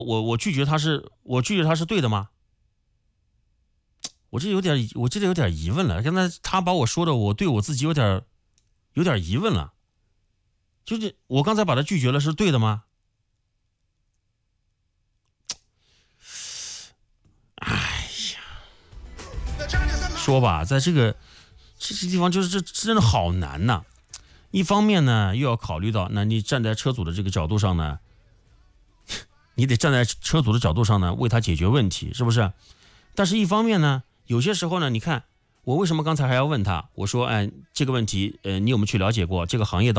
我拒绝他是对的吗？我这有点疑问了。刚才他把我说的，我对我自己有点疑问了。就是我刚才把他拒绝了，是对的吗？哎呀，说吧，在这个地方，就是这真的好难呐。一方面呢，又要考虑到，那你站在车主的这个角度上呢，你得站在车主的角度上呢，为他解决问题，是不是？但是一方面呢，有些时候呢，你看我为什么刚才还要问他？我说，哎，这个问题，你有没有去了解过这个行业当中